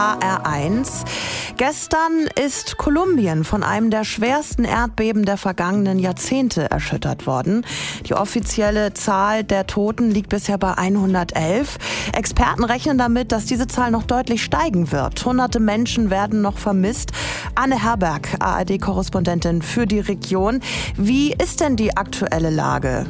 HR1. Gestern ist Kolumbien von einem der schwersten Erdbeben der vergangenen Jahrzehnte erschüttert worden. Die offizielle Zahl der Toten liegt bisher bei 111. Experten rechnen damit, dass diese Zahl noch deutlich steigen wird. Hunderte Menschen werden noch vermisst. Anne Herberg, ARD-Korrespondentin für die Region. Wie ist denn die aktuelle Lage?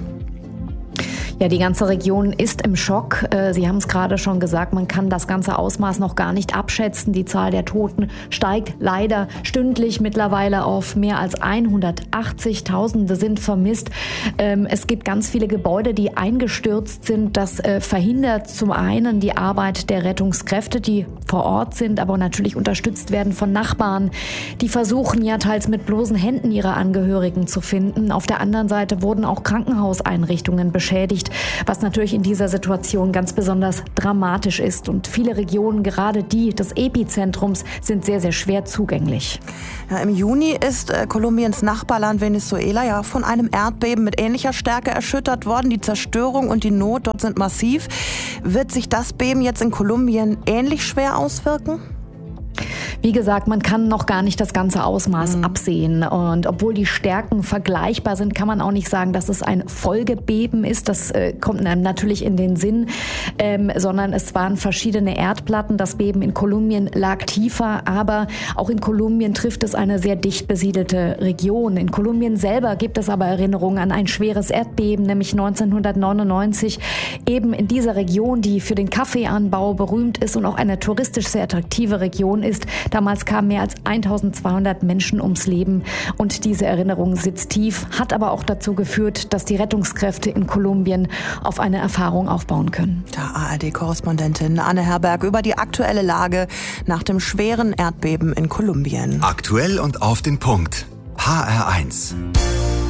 Ja, die ganze Region ist im Schock. Sie haben es gerade schon gesagt, man kann das ganze Ausmaß noch gar nicht abschätzen. Die Zahl der Toten steigt leider stündlich mittlerweile auf mehr als 180. Tausende sind vermisst. Es gibt ganz viele Gebäude, die eingestürzt sind. Das verhindert zum einen die Arbeit der Rettungskräfte, die vor Ort sind, aber natürlich unterstützt werden von Nachbarn, die versuchen ja teils mit bloßen Händen ihre Angehörigen zu finden. Auf der anderen Seite wurden auch Krankenhauseinrichtungen beschädigt, was natürlich in dieser Situation ganz besonders dramatisch ist. Und viele Regionen, gerade die des Epizentrums, sind sehr, sehr schwer zugänglich. Ja, im Juni ist Kolumbiens Nachbarland Venezuela ja von einem Erdbeben mit ähnlicher Stärke erschüttert worden. Die Zerstörung und die Not dort sind massiv. Wird sich das Beben jetzt in Kolumbien ähnlich schwer auswirken? Wie gesagt, man kann noch gar nicht das ganze Ausmaß absehen. Und obwohl die Stärken vergleichbar sind, kann man auch nicht sagen, dass es ein Folgebeben ist. Das kommt einem natürlich in den Sinn, sondern es waren verschiedene Erdplatten. Das Beben in Kolumbien lag tiefer, aber auch in Kolumbien trifft es eine sehr dicht besiedelte Region. In Kolumbien selber gibt es aber Erinnerungen an ein schweres Erdbeben, nämlich 1999, eben in dieser Region, die für den Kaffeeanbau berühmt ist und auch eine touristisch sehr attraktive Region ist. Damals kamen mehr als 1200 Menschen ums Leben und diese Erinnerung sitzt tief, hat aber auch dazu geführt, dass die Rettungskräfte in Kolumbien auf eine Erfahrung aufbauen können. Der ARD-Korrespondentin Anne Herberg über die aktuelle Lage nach dem schweren Erdbeben in Kolumbien. Aktuell und auf den Punkt. HR1.